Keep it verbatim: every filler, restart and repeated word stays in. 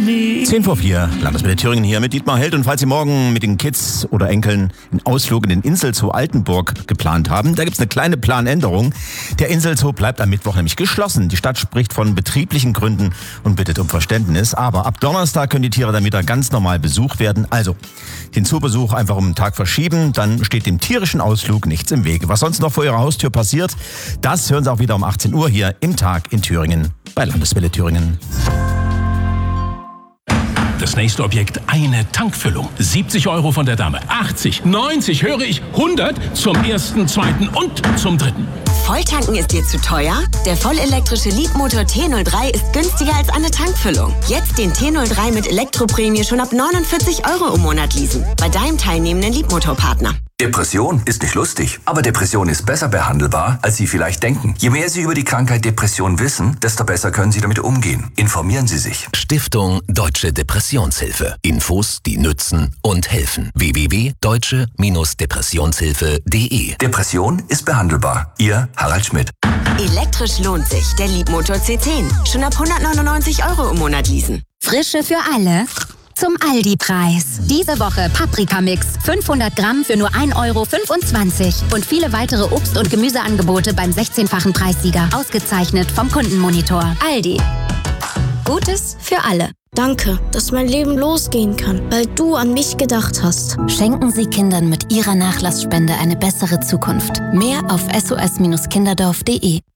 lieb. zehn vor vier, Landeswelle Thüringen hier mit Dietmar Held. Und falls Sie morgen mit den Kids oder Enkeln einen Ausflug in den Inselzoo Altenburg geplant haben, da gibt's eine kleine Planänderung. Der Inselzoo bleibt am Mittwoch nämlich geschlossen. Die Stadt spricht von betrieblichen Gründen und bittet um Verständnis. Aber ab Donnerstag können die Tiere dann wieder ganz normal besucht werden. Also den Zoobesuch einfach um einen Tag verschieben, dann steht dem tierischen Ausflug nichts im Wege. Was sonst noch vor Ihrer Haustür passiert, das hören Sie auch wieder um achtzehn Uhr hier im Tag in Thüringen bei Landeswelle Thüringen. Das nächste Objekt, eine Tankfüllung. siebzig Euro von der Dame, achtzig, neunzig, höre ich, hundert zum ersten, zweiten und zum dritten. Volltanken ist dir zu teuer? Der vollelektrische Leapmotor T null drei ist günstiger als eine Tankfüllung. Jetzt den T null drei mit Elektroprämie schon ab neunundvierzig Euro im Monat leasen. Bei deinem teilnehmenden Leapmotor-Partner. Depression ist nicht lustig, aber Depression ist besser behandelbar, als Sie vielleicht denken. Je mehr Sie über die Krankheit Depression wissen, desto besser können Sie damit umgehen. Informieren Sie sich. Stiftung Deutsche Depressionshilfe. Infos, die nützen und helfen. w w w punkt deutsche Depressionshilfe punkt de. Depression ist behandelbar. Ihr Harald Schmidt. Elektrisch lohnt sich. Der Leapmotor C zehn. Schon ab hundertneunundneunzig Euro im Monat leasen. Frische für alle. Zum Aldi-Preis. Diese Woche Paprikamix. fünfhundert Gramm für nur ein Euro fünfundzwanzig. Und viele weitere Obst- und Gemüseangebote beim sechzehnfachen Preissieger. Ausgezeichnet vom Kundenmonitor. Aldi. Gutes für alle. Danke, dass mein Leben losgehen kann, weil du an mich gedacht hast. Schenken Sie Kindern mit Ihrer Nachlassspende eine bessere Zukunft. Mehr auf s o s Kinderdorf punkt de.